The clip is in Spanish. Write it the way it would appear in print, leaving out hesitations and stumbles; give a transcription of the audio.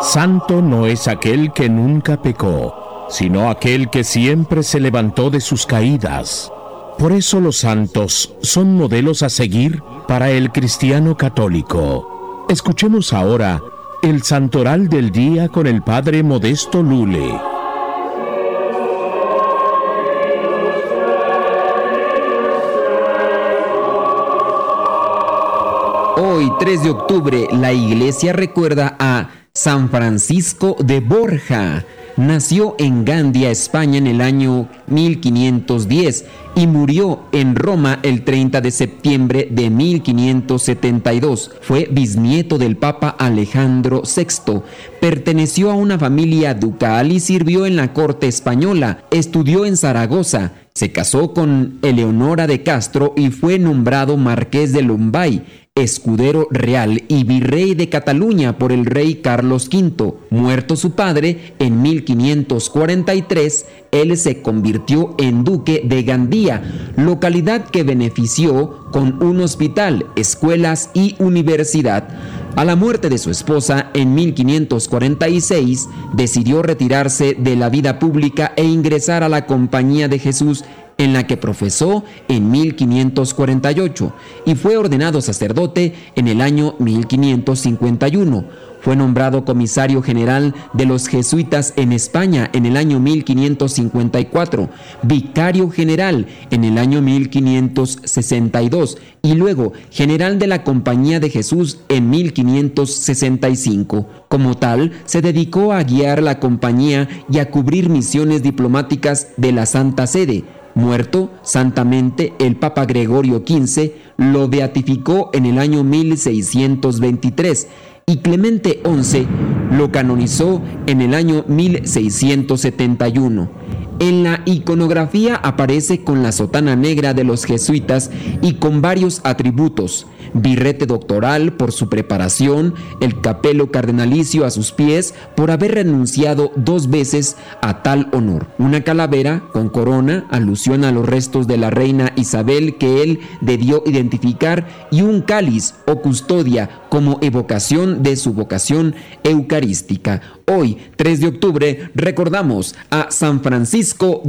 Santo no es aquel que nunca pecó, sino aquel que siempre se levantó de sus caídas. Por eso los santos son modelos a seguir para el cristiano católico. Escuchemos ahora el Santoral del Día con el Padre Modesto Lule. Hoy, 3 de octubre, la Iglesia recuerda a San Francisco de Borja. Nació en Gandia, España, en el año 1510 y murió en Roma el 30 de septiembre de 1572. Fue bisnieto del Papa Alejandro VI. Perteneció a una familia ducal y sirvió en la corte española. Estudió en Zaragoza. Se casó con Eleonora de Castro y fue nombrado marqués de Lombay, escudero real y virrey de Cataluña por el rey Carlos V. Muerto su padre, en 1543, él se convirtió en duque de Gandía, localidad que benefició con un hospital, escuelas y universidad. A la muerte de su esposa en 1546, decidió retirarse de la vida pública e ingresar a la Compañía de Jesús, en la que profesó en 1548 y fue ordenado sacerdote en el año 1551. Fue nombrado comisario general de los jesuitas en España en el año 1554, vicario general en el año 1562 y luego general de la Compañía de Jesús en 1565. Como tal, se dedicó a guiar la compañía y a cubrir misiones diplomáticas de la Santa Sede. Muerto santamente, el Papa Gregorio XV lo beatificó en el año 1623 y Clemente XI lo canonizó en el año 1671. En la iconografía aparece con la sotana negra de los jesuitas y con varios atributos: birrete doctoral por su preparación, el capelo cardenalicio a sus pies por haber renunciado 2 veces a tal honor, una calavera con corona, alusión a los restos de la reina Isabel que él debió identificar, y un cáliz o custodia como evocación de su vocación eucarística. Hoy, 3 de octubre, recordamos a San Francisco